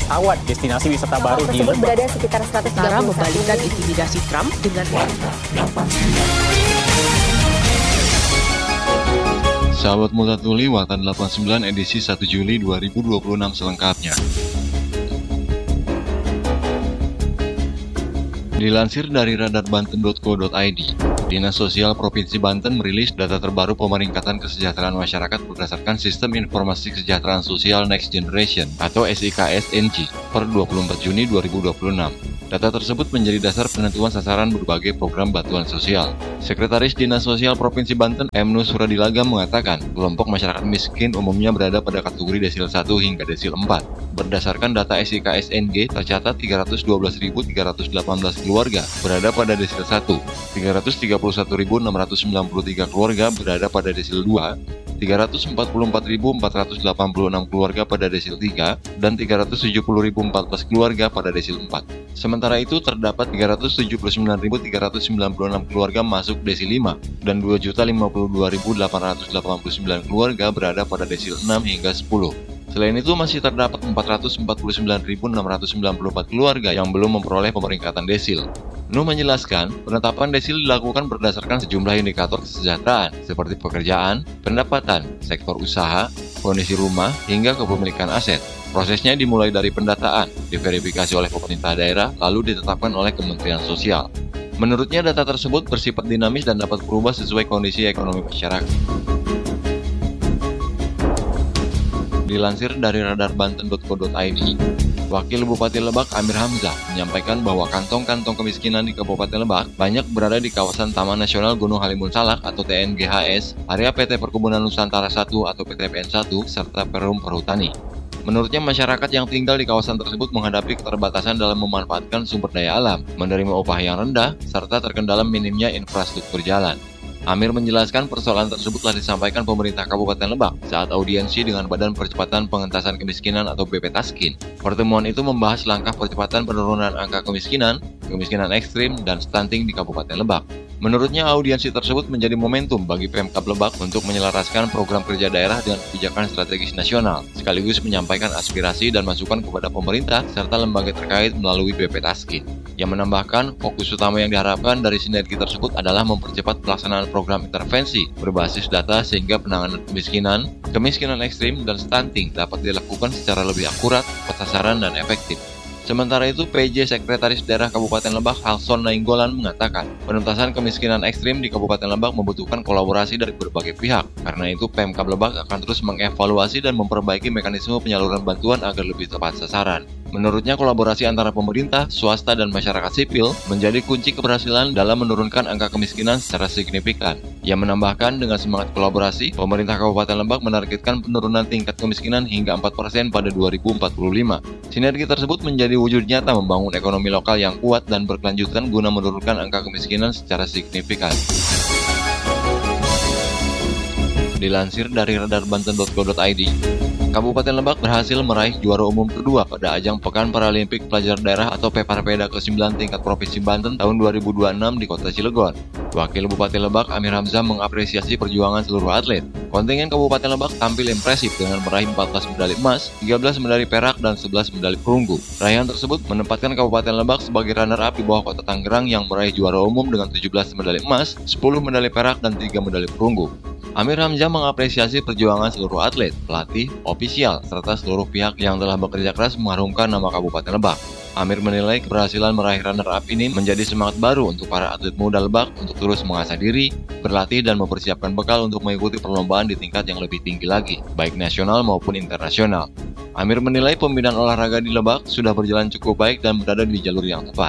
Awad, destinasi wisata baru di tersebut berada sekitar 130 Cara membalikkan intimidasi Trump dengan Sahabat Multatuli, Warta 89 edisi 1 Juli 2026 selengkapnya. Dilansir dari radarbanten.co.id, Dinas Sosial Provinsi Banten merilis data terbaru pemeringkatan kesejahteraan masyarakat berdasarkan Sistem Informasi Kesejahteraan Sosial Next Generation atau SIKS-NG per 24 Juni 2026. Data tersebut menjadi dasar penentuan sasaran berbagai program bantuan sosial. Sekretaris Dinas Sosial Provinsi Banten, M. Suradilaga mengatakan, kelompok masyarakat miskin umumnya berada pada kategori desil 1 hingga desil 4. Berdasarkan data SIKS-NG, tercatat 312.318 keluarga berada pada desil 1, 331.693 keluarga berada pada desil 2, 344.486 keluarga pada desil 3, dan 370.014 keluarga pada desil 4. Sementara itu, terdapat 379.396 keluarga masuk desil 5, dan 2.052.889 keluarga berada pada desil 6 hingga 10. Selain itu, masih terdapat 449.694 keluarga yang belum memperoleh pemeringkatan desil. Nuh menjelaskan, penetapan desil dilakukan berdasarkan sejumlah indikator kesejahteraan seperti pekerjaan, pendapatan, sektor usaha, kondisi rumah, hingga kepemilikan aset. Prosesnya dimulai dari pendataan, diverifikasi oleh pemerintah daerah, lalu ditetapkan oleh Kementerian Sosial. Menurutnya, data tersebut bersifat dinamis dan dapat berubah sesuai kondisi ekonomi masyarakat. Dilansir dari radarbanten.co.id, Wakil Bupati Lebak Amir Hamzah menyampaikan bahwa kantong-kantong kemiskinan di Kabupaten Lebak banyak berada di kawasan Taman Nasional Gunung Halimun Salak atau TNGHS, area PT Perkebunan Nusantara 1 atau PTPN 1, serta Perum Perhutani. Menurutnya, masyarakat yang tinggal di kawasan tersebut menghadapi keterbatasan dalam memanfaatkan sumber daya alam, menerima upah yang rendah, serta terkendala minimnya infrastruktur jalan. Amir menjelaskan persoalan tersebut telah disampaikan pemerintah Kabupaten Lebak saat audiensi dengan Badan Percepatan Pengentasan Kemiskinan atau BPTASKIN. Pertemuan itu membahas langkah percepatan penurunan angka kemiskinan, kemiskinan ekstrim, dan stunting di Kabupaten Lebak. Menurutnya, audiensi tersebut menjadi momentum bagi Pemkab Lebak untuk menyelaraskan program kerja daerah dengan kebijakan strategis nasional, sekaligus menyampaikan aspirasi dan masukan kepada pemerintah serta lembaga terkait melalui BPTASKIN. Yang menambahkan, fokus utama yang diharapkan dari sinergi tersebut adalah mempercepat pelaksanaan program intervensi berbasis data sehingga penanganan kemiskinan, kemiskinan ekstrim, dan stunting dapat dilakukan secara lebih akurat, tepat sasaran, dan efektif. Sementara itu, PJ Sekretaris Daerah Kabupaten Lebak Halson Nainggolan mengatakan, penuntasan kemiskinan ekstrim di Kabupaten Lebak membutuhkan kolaborasi dari berbagai pihak. Karena itu, Pemkab Lebak akan terus mengevaluasi dan memperbaiki mekanisme penyaluran bantuan agar lebih tepat sasaran. Menurutnya, kolaborasi antara pemerintah, swasta, dan masyarakat sipil menjadi kunci keberhasilan dalam menurunkan angka kemiskinan secara signifikan. Ia menambahkan, dengan semangat kolaborasi, pemerintah Kabupaten Lebak menargetkan penurunan tingkat kemiskinan hingga 4% pada 2045. Sinergi tersebut menjadi wujud nyata membangun ekonomi lokal yang kuat dan berkelanjutan guna menurunkan angka kemiskinan secara signifikan. Dilansir dari radarbanten.co.id, Kabupaten Lebak berhasil meraih juara umum kedua pada ajang Pekan Paralimpik Pelajar Daerah atau Peparpeda ke-9 tingkat Provinsi Banten tahun 2026 di Kota Cilegon. Wakil Bupati Lebak Amir Hamzah mengapresiasi perjuangan seluruh atlet. Kontingen Kabupaten Lebak tampil impresif dengan meraih 14 medali emas, 13 medali perak, dan 11 medali perunggu. Raihan tersebut menempatkan Kabupaten Lebak sebagai runner-up di bawah Kota Tangerang yang meraih juara umum dengan 17 medali emas, 10 medali perak, dan 3 medali perunggu. Amir Hamzah mengapresiasi perjuangan seluruh atlet, pelatih, ofisial, serta seluruh pihak yang telah bekerja keras mengharumkan nama Kabupaten Lebak. Amir menilai keberhasilan meraih runner-up ini menjadi semangat baru untuk para atlet muda Lebak untuk terus mengasah diri, berlatih, dan mempersiapkan bekal untuk mengikuti perlombaan di tingkat yang lebih tinggi lagi, baik nasional maupun internasional. Amir menilai pembinaan olahraga di Lebak sudah berjalan cukup baik dan berada di jalur yang tepat.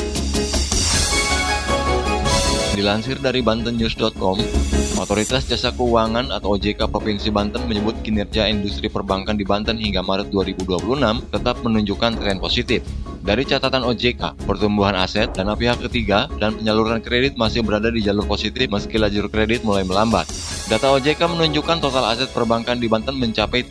Dilansir dari bantennews.com, Otoritas Jasa Keuangan atau OJK Provinsi Banten menyebut kinerja industri perbankan di Banten hingga Maret 2026 tetap menunjukkan tren positif. Dari catatan OJK, pertumbuhan aset, dana pihak ketiga, dan penyaluran kredit masih berada di jalur positif meski laju kredit mulai melambat. Data OJK menunjukkan total aset perbankan di Banten mencapai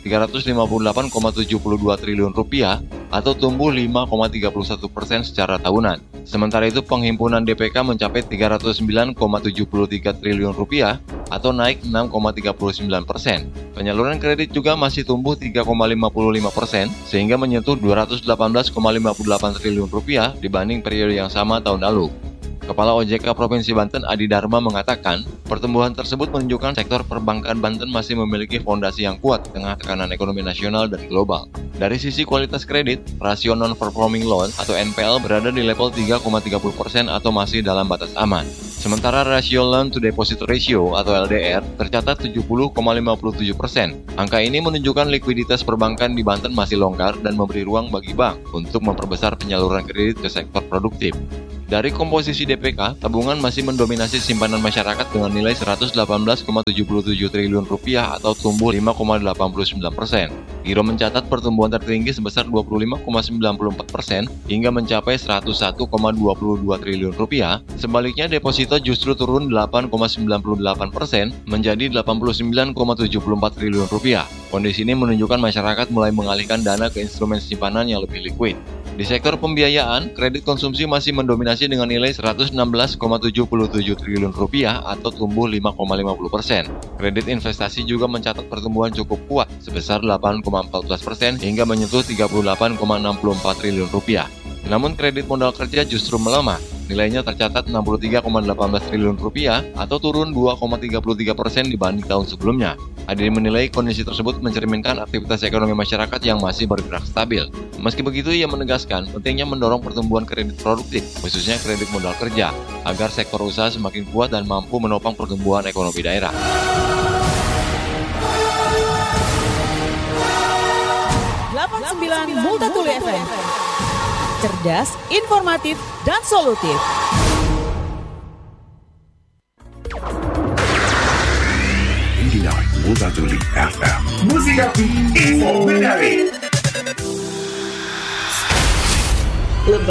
358,72 triliun rupiah atau tumbuh 5,31% secara tahunan. Sementara itu penghimpunan DPK mencapai 309,73 triliun rupiah atau naik 6,39%. Penyaluran kredit juga masih tumbuh 3,55% sehingga menyentuh 218,58 triliun rupiah dibanding periode yang sama tahun lalu. Kepala OJK Provinsi Banten Adi Dharma mengatakan, pertumbuhan tersebut menunjukkan sektor perbankan Banten masih memiliki fondasi yang kuat di tengah tekanan ekonomi nasional dan global. Dari sisi kualitas kredit, rasio non-performing loan atau NPL berada di level 3,30% atau masih dalam batas aman. Sementara rasio loan to deposit ratio atau LDR tercatat 70,57%. Angka ini menunjukkan likuiditas perbankan di Banten masih longgar dan memberi ruang bagi bank untuk memperbesar penyaluran kredit ke sektor produktif. Dari komposisi DPK, tabungan masih mendominasi simpanan masyarakat dengan nilai 118,77 triliun rupiah atau tumbuh 5,89%. Giro mencatat pertumbuhan tertinggi sebesar 25,94% hingga mencapai 101,22 triliun rupiah. Sebaliknya, deposito justru turun 8,98% menjadi 89,74 triliun rupiah. Kondisi ini menunjukkan masyarakat mulai mengalihkan dana ke instrumen simpanan yang lebih likuid. Di sektor pembiayaan, kredit konsumsi masih mendominasi dengan nilai 116,77 triliun rupiah atau tumbuh 5,50%. Kredit investasi juga mencatat pertumbuhan cukup kuat sebesar 8,14% hingga menyentuh 38,64 triliun rupiah. Namun kredit modal kerja justru melemah. Nilainya tercatat 63,18 triliun rupiah atau turun 2,33% dibanding tahun sebelumnya. Adi menilai kondisi tersebut mencerminkan aktivitas ekonomi masyarakat yang masih bergerak stabil. Meski begitu, ia menegaskan pentingnya mendorong pertumbuhan kredit produktif, khususnya kredit modal kerja, agar sektor usaha semakin kuat dan mampu menopang pertumbuhan ekonomi daerah. Multatuli FM. Cerdas, informatif, dan solutif. Multatuli FM. Musik Info Menarik.